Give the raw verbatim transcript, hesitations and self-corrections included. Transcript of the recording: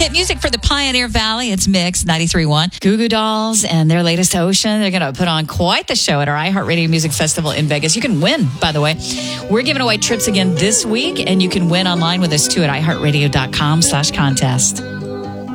Hit music for the Pioneer Valley. It's Mix ninety-three point one. Goo Goo Dolls and their latest Ocean. They're going to put on quite the show at our iHeartRadio Music Festival in Vegas. You can win, by the way. We're giving away trips again this week, and you can win online with us too at iHeartRadio.com slash contest.